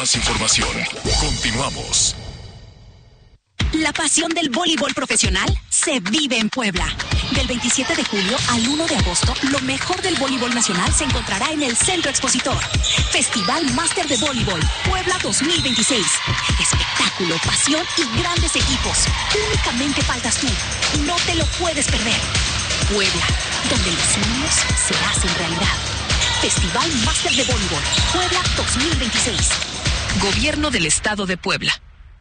más información. Continuamos. La pasión del voleibol profesional se vive en Puebla. Del 27 de julio al 1 de agosto, lo mejor del voleibol nacional se encontrará en el Centro Expositor. Festival Máster de Voleibol Puebla 2026. Espectáculo, pasión y grandes equipos. Únicamente faltas tú. No te lo puedes perder. Puebla, donde los sueños se hacen realidad. Festival Máster de Voleibol Puebla 2026. Gobierno del Estado de Puebla.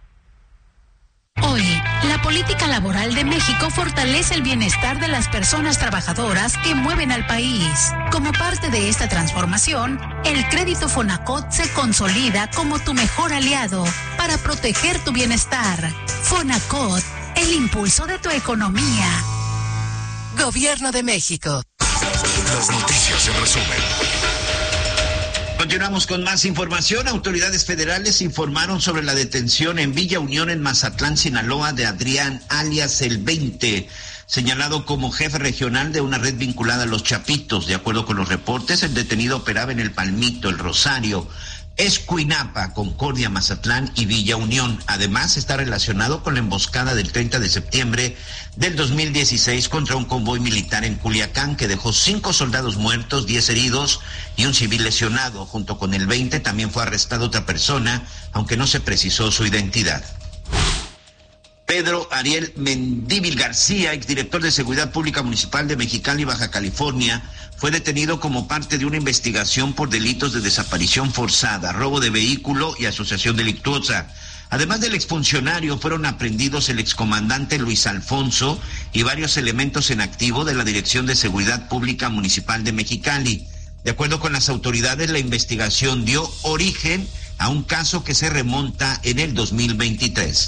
Hoy, la política laboral de México fortalece el bienestar de las personas trabajadoras que mueven al país. Como parte de esta transformación, el crédito Fonacot se consolida como tu mejor aliado para proteger tu bienestar. Fonacot, el impulso de tu economía. Gobierno de México. Las noticias en resumen. Continuamos con más información. Autoridades federales informaron sobre la detención en Villa Unión, en Mazatlán, Sinaloa, de Adrián, alias el 20, señalado como jefe regional de una red vinculada a los Chapitos. De acuerdo con los reportes, el detenido operaba en El Palmito, El Rosario, Escuinapa, Concordia, Mazatlán y Villa Unión. Además, está relacionado con la emboscada del 30 de septiembre del 2016 contra un convoy militar en Culiacán, que dejó 5 soldados muertos, 10 heridos y un civil lesionado. Junto con el 20 también fue arrestada otra persona, aunque no se precisó su identidad. Pedro Ariel Mendívil García, exdirector de Seguridad Pública Municipal de Mexicali, Baja California, fue detenido como parte de una investigación por delitos de desaparición forzada, robo de vehículo y asociación delictuosa. Además del exfuncionario, fueron aprehendidos el excomandante Luis Alfonso y varios elementos en activo de la Dirección de Seguridad Pública Municipal de Mexicali. De acuerdo con las autoridades, la investigación dio origen a un caso que se remonta en el 2023.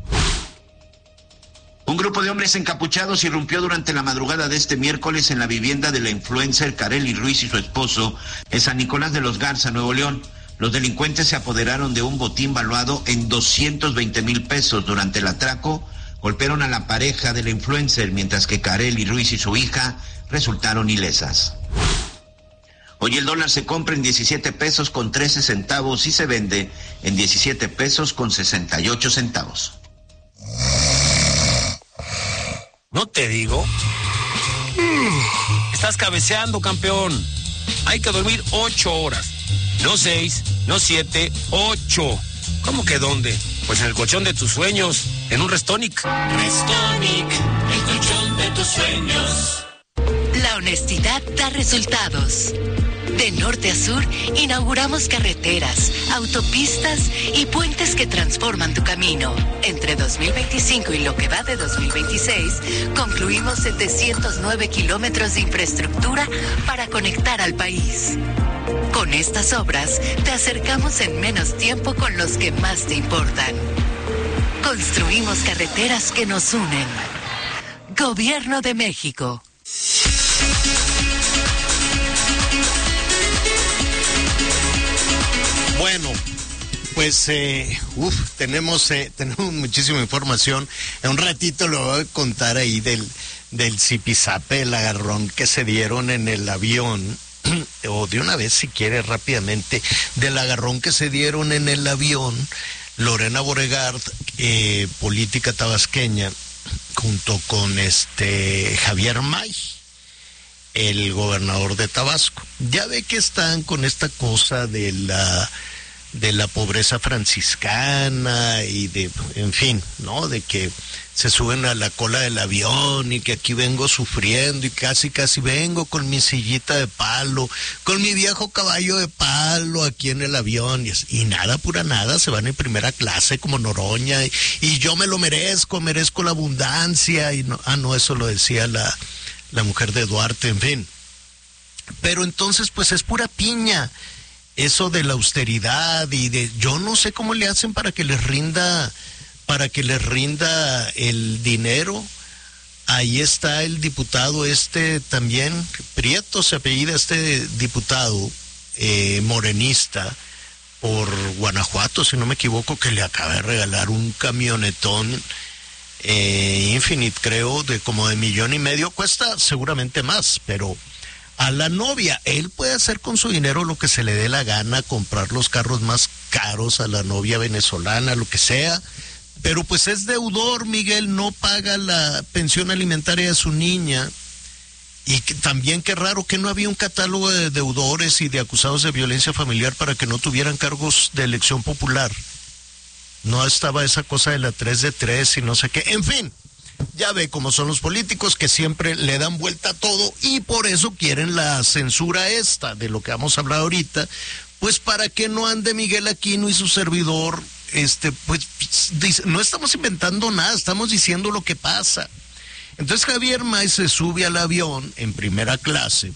Un grupo de hombres encapuchados irrumpió durante la madrugada de este miércoles en la vivienda de la influencer Kareli Ruiz y su esposo en San Nicolás de los Garza, Nuevo León. Los delincuentes se apoderaron de un botín valuado en 220,000 pesos. Durante el atraco, golpearon a la pareja de la influencer, mientras que Kareli Ruiz y su hija resultaron ilesas. Hoy el dólar se compra en 17 pesos con 13 centavos y se vende en 17 pesos con 68 centavos. ¿No te digo? Estás cabeceando, campeón. Hay que dormir 8 horas. No 6, no 7, 8. ¿Cómo que dónde? Pues en el colchón de tus sueños, en un Restonic. Restonic, el colchón de tus sueños. La honestidad da resultados. De norte a sur, inauguramos carreteras, autopistas y puentes que transforman tu camino. Entre 2025 y lo que va de 2026, concluimos 709 kilómetros de infraestructura para conectar al país. Con estas obras, te acercamos en menos tiempo con los que más te importan. Construimos carreteras que nos unen. Gobierno de México. Bueno, pues tenemos muchísima información. En un ratito lo voy a contar ahí del zipizape, el agarrón que se dieron en el avión, o de una vez si quiere rápidamente, del agarrón que se dieron en el avión Lorena Boregard, política tabasqueña, junto con Javier May, el gobernador de Tabasco. Ya ve que están con esta cosa de la pobreza franciscana y en fin, ¿no? De que se suben a la cola del avión y que aquí vengo sufriendo y casi vengo con mi sillita de palo, con mi viejo caballo de palo aquí en el avión y nada, pura nada, se van en primera clase como Noroña y yo me lo merezco la abundancia y no, eso lo decía la mujer de Duarte, en fin. Pero entonces pues es pura piña eso de la austeridad yo no sé cómo le hacen para que les rinda el dinero. Ahí está el diputado también, Prieto se apellida diputado morenista por Guanajuato, si no me equivoco, que le acaba de regalar un camionetón Infinite, creo, de como de 1.5 millones, cuesta seguramente más, pero a la novia. Él puede hacer con su dinero lo que se le dé la gana, comprar los carros más caros a la novia venezolana, lo que sea, pero pues es deudor, Miguel, no paga la pensión alimentaria de su niña. Y que, también qué raro que no había un catálogo de deudores y de acusados de violencia familiar para que no tuvieran cargos de elección popular. No estaba esa cosa de la 3 de 3 y no sé qué. En fin, ya ve cómo son los políticos, que siempre le dan vuelta a todo y por eso quieren la censura esta, de lo que vamos a hablar ahorita, pues para que no ande Miguel Aquino y su servidor, pues no estamos inventando nada, estamos diciendo lo que pasa. Entonces Javier May se sube al avión en primera clase,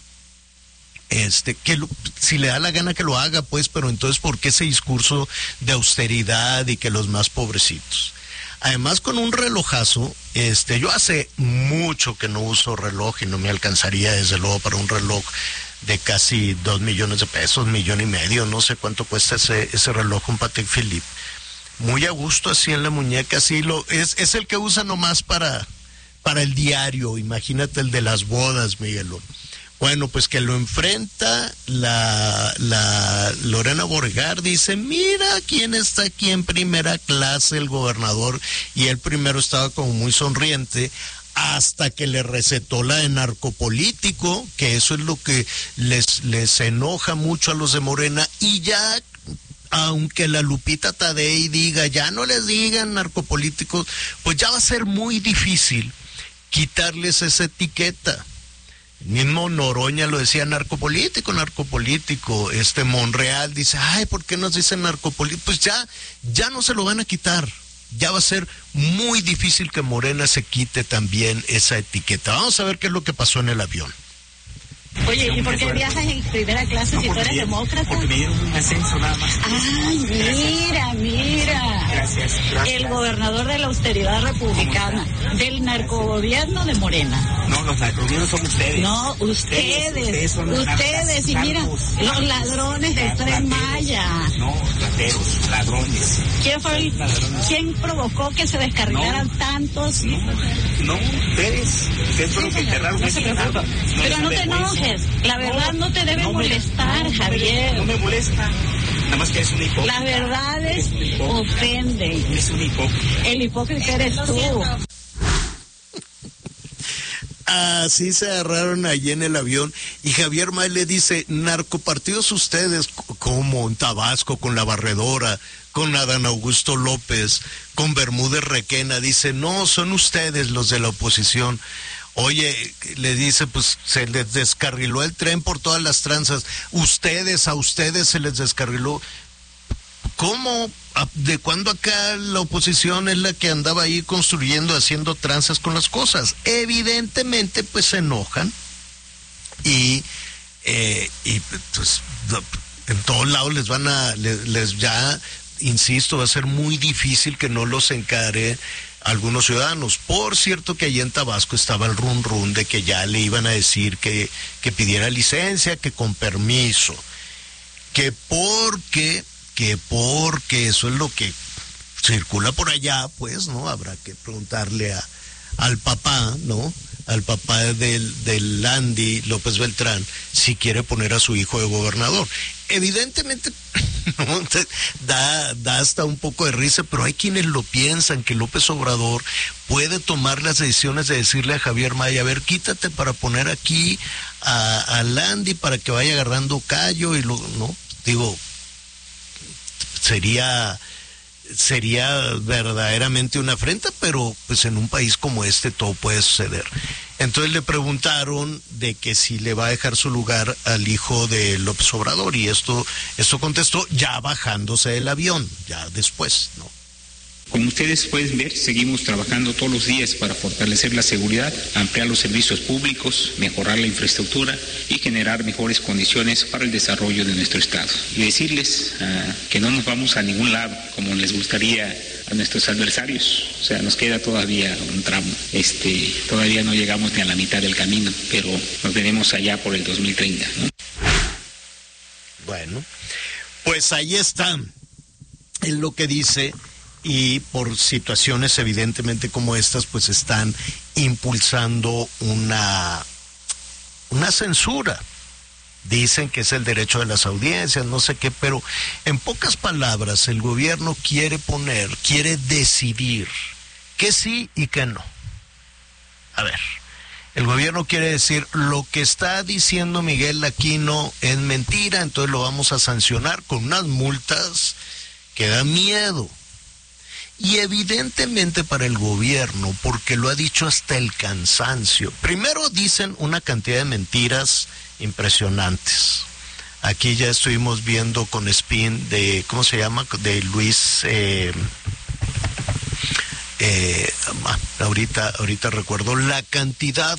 si le da la gana que lo haga, pues, pero entonces ¿por qué ese discurso de austeridad y que los más pobrecitos? Además con un relojazo, yo hace mucho que no uso reloj y no me alcanzaría desde luego para un reloj de casi 2 millones de pesos, 1.5 millones, no sé cuánto cuesta ese reloj, un Patek Philippe. Muy a gusto así en la muñeca, así es el que usa nomás para el diario, imagínate el de las bodas, Miguelón. Bueno, pues que lo enfrenta la Lorena Borgar, dice, mira quién está aquí en primera clase, el gobernador, y él primero estaba como muy sonriente, hasta que le recetó la de narcopolítico, que eso es lo que les enoja mucho a los de Morena, y ya, aunque la Lupita Tadei diga, ya no les digan narcopolíticos, pues ya va a ser muy difícil quitarles esa etiqueta. El mismo Noroña lo decía, narcopolítico. Monreal dice, ay, ¿por qué nos dicen narcopolítico? Pues ya no se lo van a quitar. Ya va a ser muy difícil que Morena se quite también esa etiqueta. Vamos a ver qué es lo que pasó en el avión. Oye, ¿y por qué viajas en primera clase si tú eres demócrata? Porque me dieron un ascenso nada más. Ay, mira. Gracias. El gobernador de la austeridad republicana, del narcogobierno de Morena. No, los narcogobiernos son ustedes. No, ustedes. Y mira, los ladrones del Tren Maya. No, rateros, ladrones. ¿Quién provocó que se descarrilaran tantos? No, ustedes fueron los que enterraron. No se preocupa. Pero no te enojes. La verdad no te debe molestar, Javier. No me molesta. Nada más que es un hipócrita. Las verdades ofenden. Es un hipócrita. El hipócrita eres tú. Así se agarraron allí en el avión y Javier May le dice, narcopartidos ustedes, como en Tabasco, con La Barredora, con Adán Augusto López, con Bermúdez Requena, dice, no, son ustedes los de la oposición. Oye, le dice, pues se les descarriló el tren por todas las tranzas. A ustedes se les descarriló. ¿Cómo? ¿De cuándo acá la oposición es la que andaba ahí construyendo, haciendo tranzas con las cosas? Evidentemente, pues se enojan y pues en todos lados insisto, va a ser muy difícil que no los encare algunos ciudadanos. Por cierto que allí en Tabasco estaba el run de que ya le iban a decir que pidiera licencia, que con permiso, que porque eso es lo que circula por allá, pues, ¿no? Habrá que preguntarle al papá, ¿no? Al papá del Landy López Beltrán, si quiere poner a su hijo de gobernador. Evidentemente, ¿no? da hasta un poco de risa, pero hay quienes lo piensan, que López Obrador puede tomar las decisiones de decirle a Javier May, a ver, quítate para poner aquí a Landy para que vaya agarrando callo, y ¿no? Digo, sería verdaderamente una afrenta, pero pues en un país como este todo puede suceder. Entonces le preguntaron de que si le va a dejar su lugar al hijo de López Obrador, y esto contestó ya bajándose del avión, ya después, ¿no? Como ustedes pueden ver, seguimos trabajando todos los días para fortalecer la seguridad, ampliar los servicios públicos, mejorar la infraestructura y generar mejores condiciones para el desarrollo de nuestro Estado. Y decirles que no nos vamos a ningún lado, como les gustaría a nuestros adversarios. O sea, nos queda todavía un tramo. Todavía no llegamos ni a la mitad del camino, pero nos veremos allá por el 2030, ¿no? Bueno, pues ahí está. Es lo que dice. Y por situaciones evidentemente como estas, pues están impulsando una censura Dicen que es el derecho de las audiencias, no sé qué, pero en pocas palabras el gobierno quiere decidir que sí y que no. A ver, el gobierno quiere decir, lo que está diciendo Miguel Aquino es mentira, entonces lo vamos a sancionar con unas multas que dan miedo. Y evidentemente para el gobierno, porque lo ha dicho hasta el cansancio, primero dicen una cantidad de mentiras impresionantes. Aquí ya estuvimos viendo con spin de, ¿cómo se llama? De Luis, ahorita recuerdo la cantidad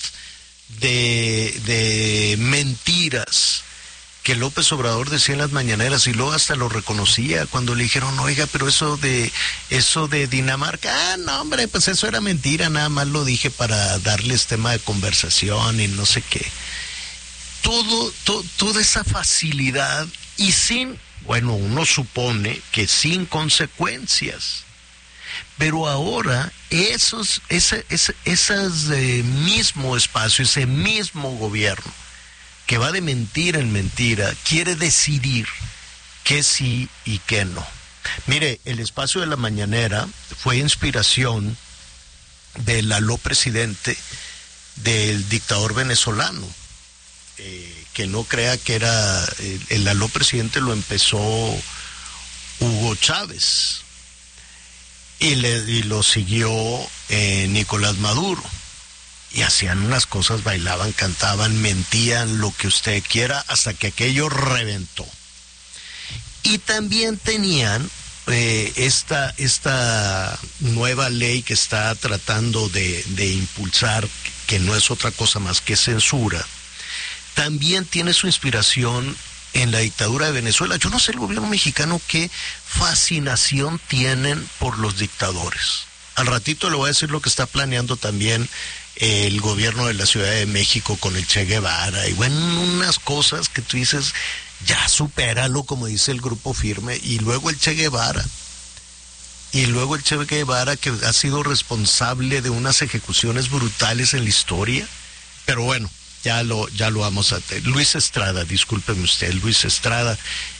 de mentiras que López Obrador decía en las mañaneras, y luego hasta lo reconocía cuando le dijeron, oiga, pero eso de Dinamarca, no hombre, pues eso era mentira, nada más lo dije para darles tema de conversación y no sé qué. Toda esa facilidad y uno supone que sin consecuencias. Pero ahora ese mismo espacio, ese mismo gobierno que va de mentira en mentira, quiere decidir que sí y que no. Mire, el espacio de la mañanera fue inspiración del aló presidente del dictador venezolano. Que no crea que era el aló presidente, lo empezó Hugo Chávez y lo siguió Nicolás Maduro, y hacían unas cosas, bailaban, cantaban, mentían, lo que usted quiera, hasta que aquello reventó. Y también tenían esta nueva ley que está tratando de impulsar, que no es otra cosa más que censura. También tiene su inspiración en la dictadura de Venezuela. Yo no sé el gobierno mexicano qué fascinación tienen por los dictadores. Al ratito le voy a decir lo que está planeando también el gobierno de la Ciudad de México con el Che Guevara, y bueno, unas cosas que tú dices, ya supéralo, como dice el Grupo Firme, y luego el Che Guevara, que ha sido responsable de unas ejecuciones brutales en la historia, pero bueno, ya lo vamos a tener. Luis Estrada, discúlpeme usted, Luis Estrada,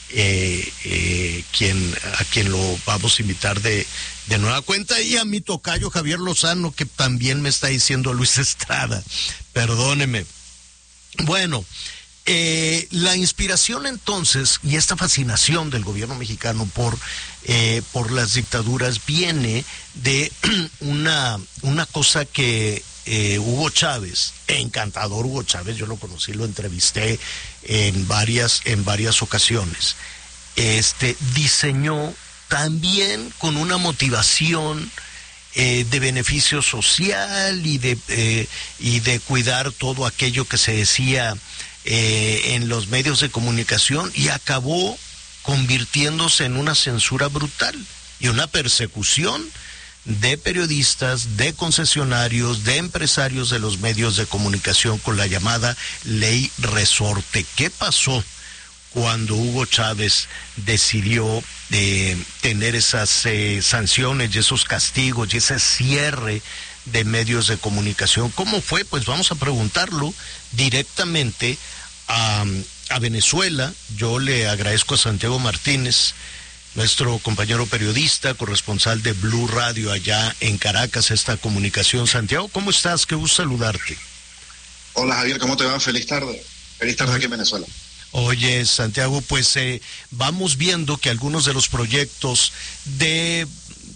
a quien lo vamos a invitar de nueva cuenta, y a mi tocayo Javier Lozano, que también me está diciendo Luis Estrada, perdóneme. Bueno, la inspiración entonces, y esta fascinación del gobierno mexicano por las dictaduras, viene de una cosa que Hugo Chávez, encantador Hugo Chávez, yo lo conocí, lo entrevisté en varias ocasiones, diseñó también con una motivación de beneficio social y de cuidar todo aquello que se decía en los medios de comunicación, y acabó convirtiéndose en una censura brutal y una persecución de periodistas, de concesionarios, de empresarios de los medios de comunicación, con la llamada Ley Resorte. ¿Qué pasó cuando Hugo Chávez decidió tener esas sanciones y esos castigos y ese cierre de medios de comunicación? ¿Cómo fue? Pues vamos a preguntarlo directamente a Venezuela. Yo le agradezco a Santiago Martínez, nuestro compañero periodista, corresponsal de Blue Radio allá en Caracas, esta comunicación. Santiago, ¿cómo estás? Qué gusto saludarte. Hola Javier, ¿cómo te va? Feliz tarde aquí en Venezuela. Oye, Santiago, pues vamos viendo que algunos de los proyectos de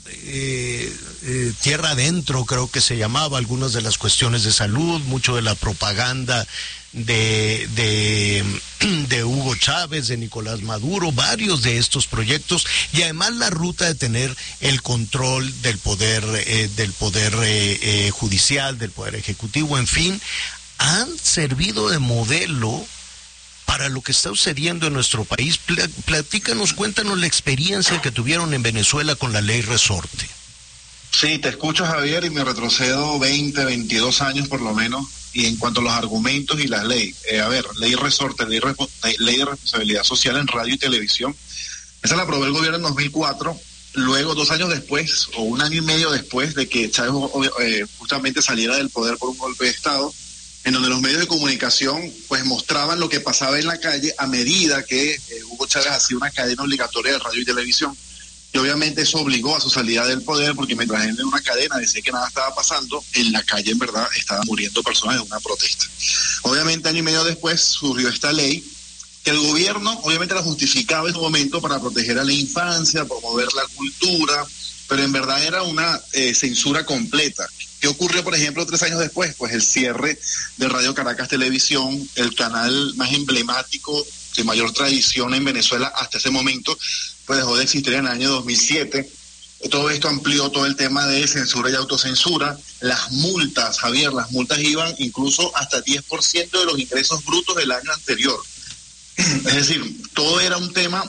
tierra adentro, creo que se llamaba, algunas de las cuestiones de salud, mucho de la propaganda de Hugo Chávez, de Nicolás Maduro, varios de estos proyectos, y además la ruta de tener el control del poder judicial, del poder ejecutivo, en fin, han servido de modelo para lo que está sucediendo en nuestro país. Platícanos, cuéntanos la experiencia que tuvieron en Venezuela con la Ley Resorte. Sí, te escucho, Javier, y me retrocedo 20, 22 años por lo menos, y en cuanto a los argumentos y las leyes. Ley Resorte, ley de responsabilidad social en radio y televisión. Esa la aprobó el gobierno en 2004, luego 2 años después, o 1 año y medio después de que Chávez justamente saliera del poder por un golpe de Estado. en donde los medios de comunicación pues mostraban lo que pasaba en la calle a medida que Hugo Chávez hacía una cadena obligatoria de radio y televisión. Y obviamente eso obligó a su salida del poder, porque mientras él en una cadena decía que nada estaba pasando, en la calle en verdad estaban muriendo personas en una protesta. Obviamente año y medio después surgió esta ley que el gobierno obviamente la justificaba en su momento para proteger a la infancia, promover la cultura, pero en verdad era una censura completa. ¿Qué ocurrió, por ejemplo, 3 años después? Pues el cierre de Radio Caracas Televisión, el canal más emblemático, de mayor tradición en Venezuela hasta ese momento, pues dejó de existir en el año 2007. Todo esto amplió todo el tema de censura y autocensura. Las multas, Javier, las multas iban incluso hasta 10% de los ingresos brutos del año anterior. Es decir, todo era un tema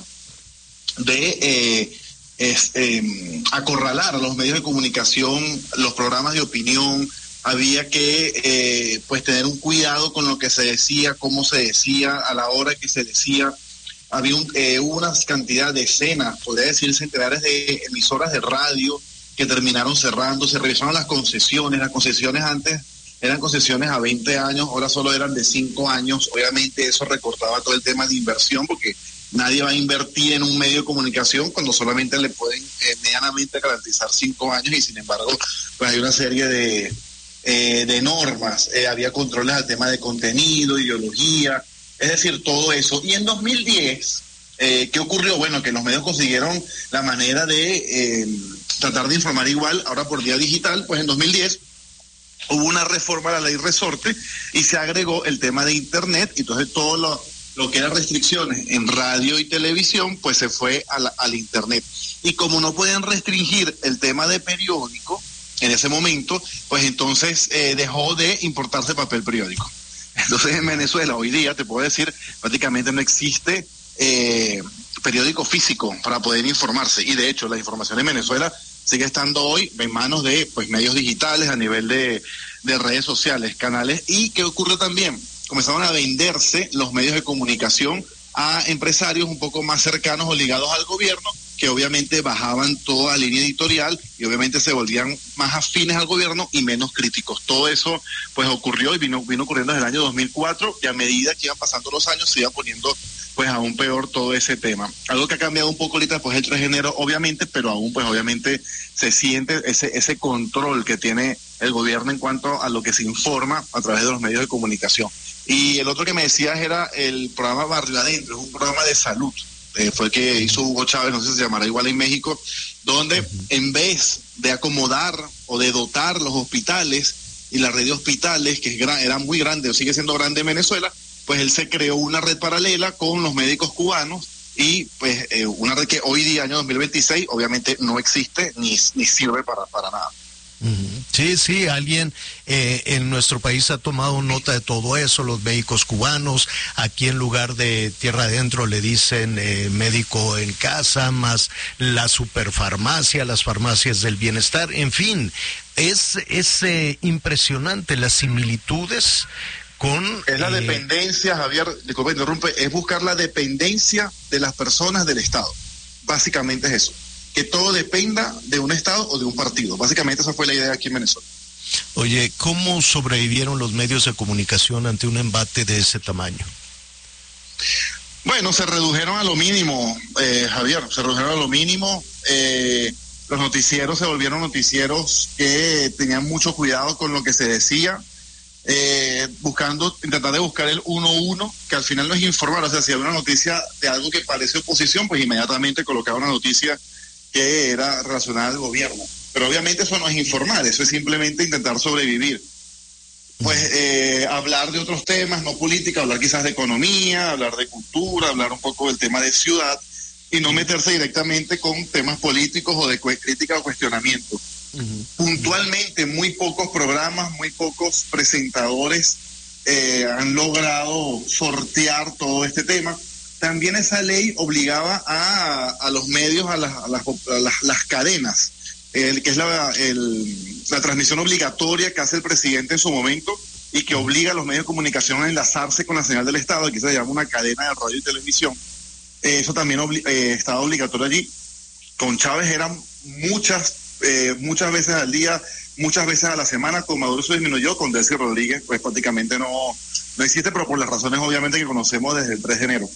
de acorralar a los medios de comunicación, los programas de opinión. Había que pues tener un cuidado con lo que se decía, cómo se decía, a la hora que se decía. Había una cantidad de decenas, podría decir centenares de emisoras de radio que terminaron cerrando. Se revisaron las concesiones. Las concesiones antes eran concesiones a 20 años, ahora solo eran de 5 años. Obviamente eso recortaba todo el tema de inversión, porque nadie va a invertir en un medio de comunicación cuando solamente le pueden medianamente garantizar 5 años, y sin embargo pues hay una serie de normas. Había controles al tema de contenido, ideología, es decir, todo eso. Y en 2010, ¿qué ocurrió? Bueno, que los medios consiguieron la manera de tratar de informar igual, ahora por vía digital. Pues en 2010 hubo una reforma a la ley resorte y se agregó el tema de internet, y entonces todo lo que eran restricciones en radio y televisión, pues se fue al internet. Y como no pueden restringir el tema de periódico en ese momento, pues entonces dejó de importarse papel periódico. Entonces en Venezuela hoy día, te puedo decir, prácticamente no existe periódico físico para poder informarse, y de hecho la información en Venezuela sigue estando hoy en manos de pues medios digitales a nivel de redes sociales, canales. ¿Y qué ocurrió también? Comenzaron a venderse los medios de comunicación a empresarios un poco más cercanos o ligados al gobierno, que obviamente bajaban toda la línea editorial y obviamente se volvían más afines al gobierno y menos críticos. Todo eso pues ocurrió y vino ocurriendo desde el año 2004, y a medida que iban pasando los años se iba poniendo pues aún peor todo ese tema. Algo que ha cambiado un poco ahorita pues el 3 de enero obviamente, pero aún pues obviamente se siente ese control que tiene el gobierno en cuanto a lo que se informa a través de los medios de comunicación. Y el otro que me decías era el programa Barrio Adentro, es un programa de salud. Fue el que hizo Hugo Chávez, no sé si se llamará igual en México, donde en vez de acomodar o de dotar los hospitales y la red de hospitales, que era muy grande o sigue siendo grande en Venezuela, pues él se creó una red paralela con los médicos cubanos, y pues una red que hoy día, año 2026, obviamente no existe ni sirve para nada. Sí, alguien en nuestro país ha tomado nota de todo eso, los médicos cubanos. Aquí en lugar de tierra adentro le dicen médico en casa, más la superfarmacia, las farmacias del bienestar, en fin, es impresionante las similitudes con... Es la dependencia, Javier, disculpe, interrumpe, es buscar la dependencia de las personas del Estado. Básicamente es eso. Que todo dependa de un Estado o de un partido. Básicamente esa fue la idea aquí en Venezuela. Oye, ¿cómo sobrevivieron los medios de comunicación ante un embate de ese tamaño? Bueno, se redujeron a lo mínimo, Javier, se redujeron a lo mínimo. Los noticieros se volvieron noticieros que tenían mucho cuidado con lo que se decía, tratar de buscar el 1-1, que al final no es informar. O sea, si hay una noticia de algo que parece oposición, pues inmediatamente colocaba una noticia que era relacionada al gobierno. Pero obviamente eso no es informar, eso es simplemente intentar sobrevivir. Pues hablar de otros temas, no política, hablar quizás de economía, hablar de cultura, hablar un poco del tema de ciudad, y no meterse directamente con temas políticos o de crítica o cuestionamiento. Puntualmente, muy pocos programas, muy pocos presentadores han logrado sortear todo este tema. También esa ley obligaba a los medios, a las cadenas, que es la transmisión obligatoria que hace el presidente en su momento, y que obliga a los medios de comunicación a enlazarse con la señal del Estado, que se llama una cadena de radio y televisión. Eso también estaba obligatorio allí. Con Chávez eran muchas veces al día muchas veces a la semana. Con Maduro eso disminuyó, con Delcy Rodríguez pues prácticamente no existe, pero por las razones obviamente que conocemos desde el 3 de enero.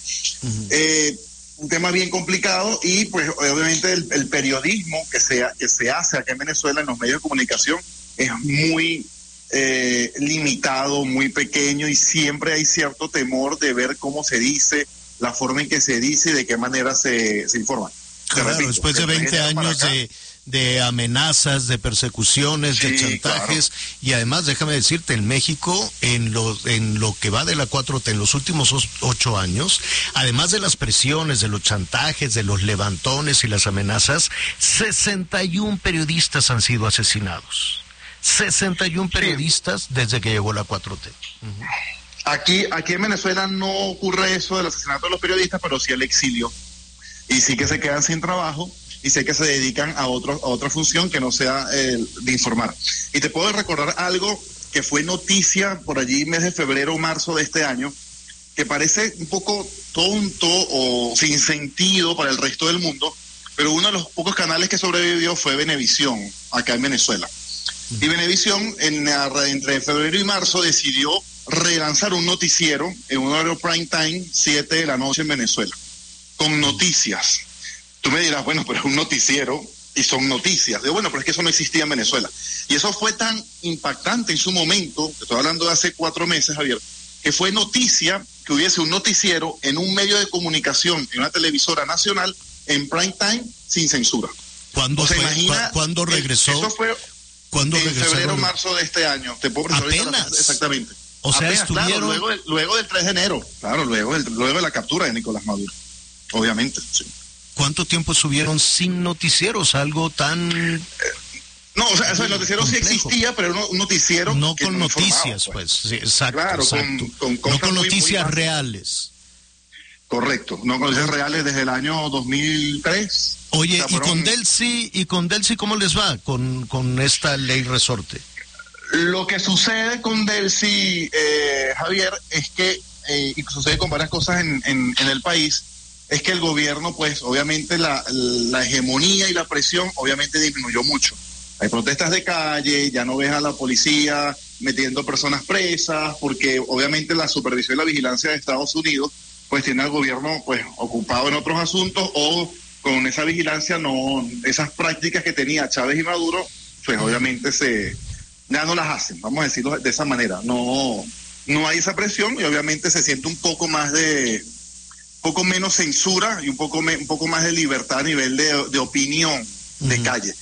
Un tema bien complicado y pues obviamente el periodismo que se hace acá en Venezuela en los medios de comunicación es muy limitado, muy pequeño, y siempre hay cierto temor de ver cómo se dice, la forma en que se dice y de qué manera se informa. Claro, repito, después de 20 años de amenazas, de persecuciones, de chantajes, claro. Y además déjame decirte, en México, en lo que va de la 4T, en los últimos 8 años, además de las presiones, de los chantajes, de los levantones y las amenazas, 61 periodistas han sido asesinados. 61 periodistas desde que llegó la 4T. Uh-huh. Aquí en Venezuela no ocurre eso del asesinato de los periodistas, pero sí el exilio. Y sí que se quedan sin trabajo y sé que se dedican a otra función que no sea de informar. Y te puedo recordar algo que fue noticia por allí mes de febrero o marzo de este año, que parece un poco tonto o sin sentido para el resto del mundo, pero uno de los pocos canales que sobrevivió fue Venevisión, acá en Venezuela. Y Venevisión entre febrero y marzo decidió relanzar un noticiero en un horario prime time, 7 de la noche en Venezuela, con noticias. Tú me dirás, bueno, pero es un noticiero y son noticias. Digo, bueno, pero es que eso no existía en Venezuela. Y eso fue tan impactante en su momento, te estoy hablando de hace 4 meses, Javier, que fue noticia que hubiese un noticiero en un medio de comunicación, en una televisora nacional, en prime time, sin censura. ¿Cuándo regresó? Eso fue en febrero o marzo de este año. Te puedo presentar exactamente. O sea, apenas, estuvieron... Claro, luego del 3 de enero. Claro, luego de la captura de Nicolás Maduro. Obviamente, sí. ¿Cuánto tiempo estuvieron sin noticieros? Algo tan... No, o sea, el noticiero complejo. Sí existía, pero un noticiero... No que con no noticias, pues. Sí, exacto, claro, exacto. No con noticias muy reales. Correcto, no con noticias reales desde el año 2003. Oye, o sea, ¿y con Delcy cómo les va con esta ley resorte? Lo que sucede con Delcy, Javier, es que, y sucede con varias cosas en el país, es que el gobierno, pues, obviamente la hegemonía y la presión, obviamente disminuyó mucho. Hay protestas de calle, ya no ves a la policía metiendo personas presas, porque obviamente la supervisión y la vigilancia de Estados Unidos, pues, tiene al gobierno, pues, ocupado en otros asuntos, o con esa vigilancia, esas prácticas que tenía Chávez y Maduro, pues, obviamente ya no las hacen, vamos a decirlo de esa manera. No hay esa presión y obviamente se siente un poco menos censura y un poco más de libertad a nivel de opinión de calle.